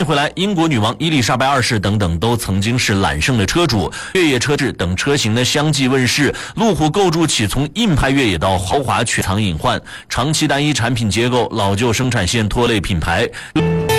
回来，英国女王伊丽莎白2世等等都曾经是揽胜的车主，越野车质等车型呢相继问世，路虎构筑起从硬派越野到豪华全藏隐患，长期单一产品结构，老旧生产线拖累品牌。